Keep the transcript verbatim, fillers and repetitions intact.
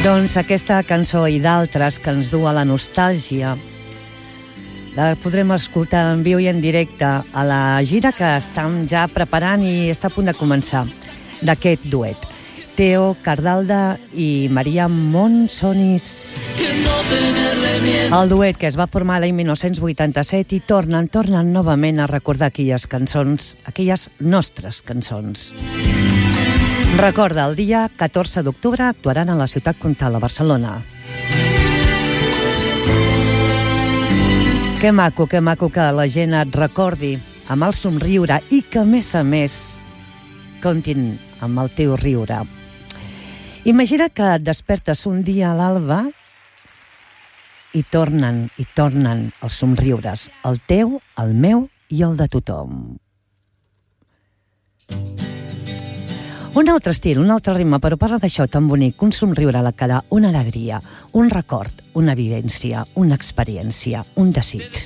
Doncs aquesta cançó i d'altres que ens du a la nostàlgia la podrem escoltar en viu i en directe a la gira que estem ja preparant i està a punt de començar d'aquest duet. Teo Cardalda i Maria Monsonis. El duet que es va formar l'any mil nou-cents vuitanta-set i tornen, tornen novament a recordar aquelles cançons, aquelles nostres cançons. Recorda, el dia catorze d'octubre actuaran a la Ciutat Comtal, a Barcelona. Que maco, que maco que la gent et recordi amb el somriure i que, a més a més, comptin amb el teu riure. Imagina que et despertes un dia a l'alba i tornen, i tornen els somriures, el teu, el meu i el de tothom. Un altre estil, un altre ritme, però parla d'això tan bonic, un somriure a la cara, una alegria, un record, una vivència, una experiència, un desig.